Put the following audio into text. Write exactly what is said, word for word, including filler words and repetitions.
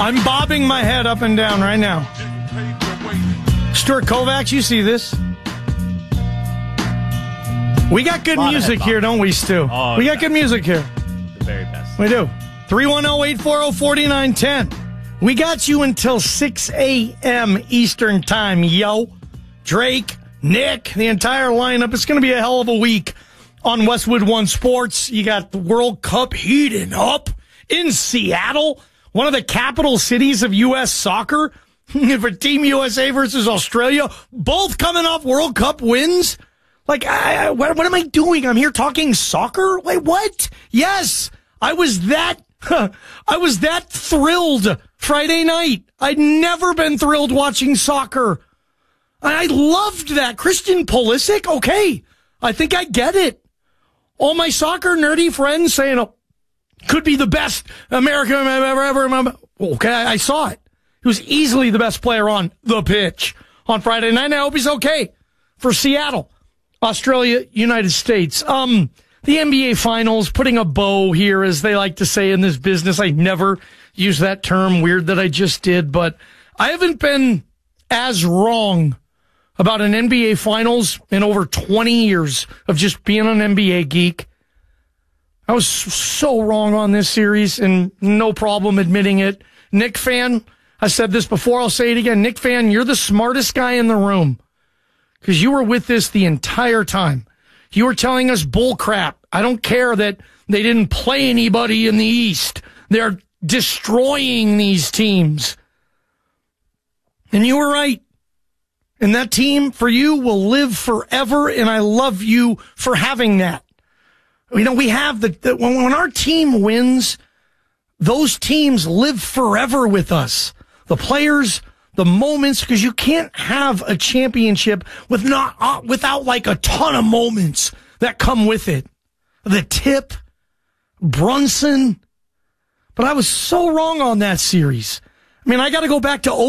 I'm bobbing my head up and down right now. Stuart Kovacs, you see this? We got good music here, don't we, Stu? Oh, we got good music here. The very best. We do. three one zero, eight four zero, four nine one zero. We got you until six a.m. Eastern Time, yo. Drake, Nick, the entire lineup. It's going to be a hell of a week on Westwood One Sports. You got the World Cup heating up in Seattle, one of the capital cities of U S soccer. For Team U S A versus Australia, both coming off World Cup wins. Like, I, I, what, what am I doing? I'm here talking soccer? Wait, what? Yes, I was that, I was that thrilled Friday night. I'd never been thrilled watching soccer. I loved that. Christian Pulisic, okay, I think I get it. All my soccer nerdy friends saying, oh, could be the best American I've ever, ever. Okay, I saw it. He was easily the best player on the pitch on Friday night. I hope he's okay for Seattle, Australia, United States. Um, the N B A Finals, putting a bow here, as they like to say in this business. I never use that term. Weird that I just did, but I haven't been as wrong about an N B A Finals in over twenty years of just being an N B A geek. I was so wrong on this series, and no problem admitting it. Knick fan, I said this before, I'll say it again. Knick fan, you're the smartest guy in the room because you were with this the entire time. You were telling us bull crap. I don't care that they didn't play anybody in the East. They're destroying these teams. And you were right. And that team for you will live forever, and I love you for having that. You know, we have the, the when, when our team wins, those teams live forever with us. The players, the moments, because you can't have a championship with not uh, without like a ton of moments that come with it. The tip, Brunson. But I was so wrong on that series. I mean, I got to go back to